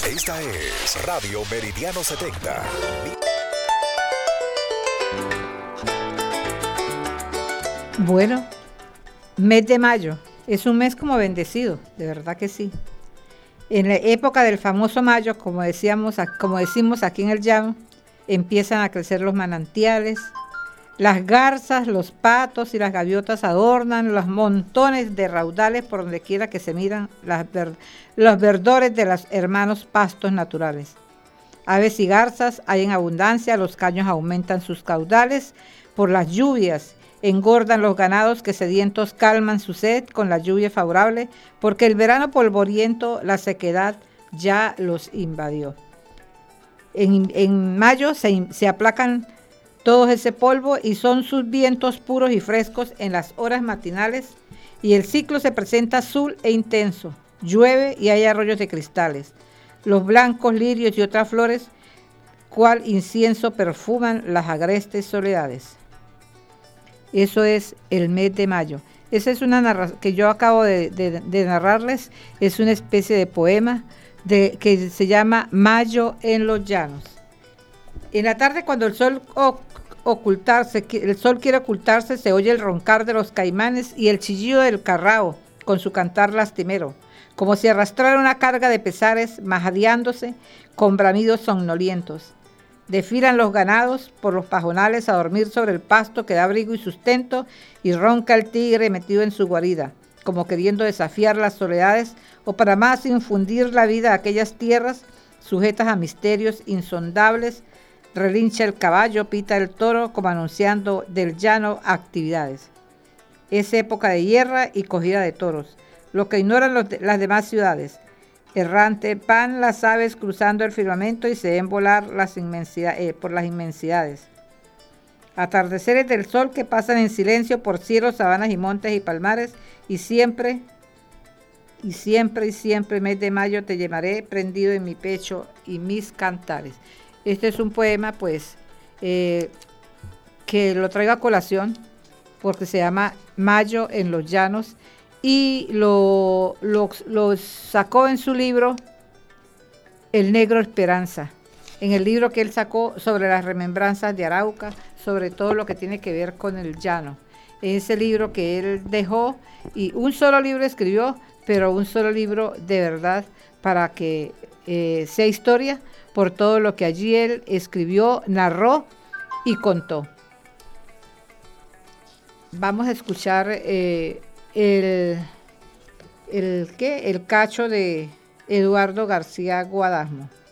Esta es Radio Meridiano 70. Bueno, mes de mayo. Es un mes como bendecido, de verdad que sí. En la época del famoso mayo, como decimos aquí en el llano, empiezan a crecer los manantiales, las garzas, los patos y las gaviotas adornan los montones de raudales por donde quiera que se miran los verdores de los hermanos pastos naturales. Aves y garzas hay en abundancia, los caños aumentan sus caudales por las lluvias, engordan los ganados que sedientos calman su sed con la lluvia favorable, porque el verano polvoriento, la sequedad ya los invadió. En mayo se aplacan todo ese polvo y son sus vientos puros y frescos en las horas matinales y el ciclo se presenta azul e intenso. Llueve y hay arroyos de cristales. Los blancos lirios y otras flores, cual incienso perfuman las agrestes soledades. Eso es el mes de mayo. Esa es una narración que yo acabo de narrarles. Es una especie de poema que se llama Mayo en los llanos. En la tarde, cuando el sol quiere ocultarse, se oye el roncar de los caimanes y el chillido del carrao con su cantar lastimero, como si arrastrara una carga de pesares, majadeándose con bramidos somnolientos. Desfilan los ganados por los pajonales a dormir sobre el pasto que da abrigo y sustento, y ronca el tigre metido en su guarida, como queriendo desafiar las soledades o para más infundir la vida a aquellas tierras sujetas a misterios insondables. Relincha el caballo, pita el toro, como anunciando del llano actividades. Es época de hierra y cogida de toros, lo que ignoran las demás ciudades. Errante van las aves cruzando el firmamento y se ven volar por las inmensidades. Atardeceres del sol que pasan en silencio por cielos, sabanas y montes y palmares, y siempre, mes de mayo te llevaré prendido en mi pecho y mis cantares. Este es un poema, pues, que lo traigo a colación porque se llama Mayo en los llanos y lo sacó en su libro El Negro Esperanza, en el libro que él sacó sobre las remembranzas de Arauca, sobre todo lo que tiene que ver con el llano. Ese libro que él dejó, y un solo libro escribió, pero un solo libro de verdad para que sea historia, por todo lo que allí él escribió, narró y contó. Vamos a escuchar el cacho de Eduardo García Guadasmo.